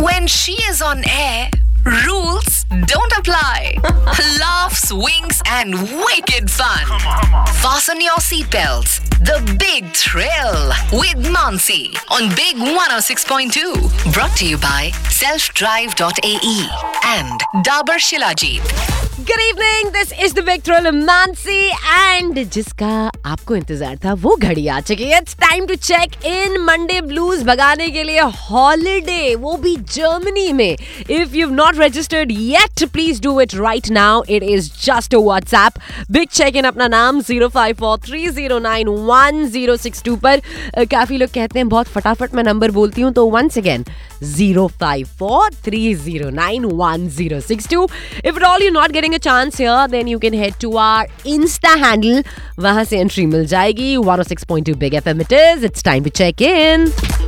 When she is on air, rules don't apply. Laughs, winks, and wicked fun. Fasten your seatbelts. The big thrill with Mansi on Big 106.2. Brought to you by selfdrive.ae and Dabur Shilajit. Good evening, this is the Big Thrill Mansi and जिसका आपको इंतजार था वो घड़ी आ चुकी है. It's time to check in. Monday blues भगाने के लिए holiday, वो भी जर्मनी में. If you've not registered yet, please do it right now. It is just a WhatsApp. Big check in अपना नाम 0543091062 पर. काफी लोग कहते हैं बहुत फटाफट मैं नंबर बोलती हूँ, तो once again 0543091062. If at all you're not getting a chance here, then you can head to our Insta handle. वहां से एंट्री मिल जाएगी. 106.2 Big FM it is. It's time to check in.